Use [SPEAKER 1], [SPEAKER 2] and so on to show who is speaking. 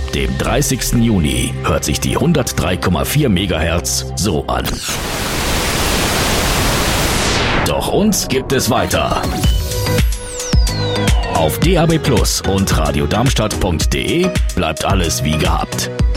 [SPEAKER 1] Ab dem 30. Juni hört sich die 103,4 MHz so an. Doch uns gibt es weiter. Auf DAB+ und radiodarmstadt.de bleibt alles wie gehabt.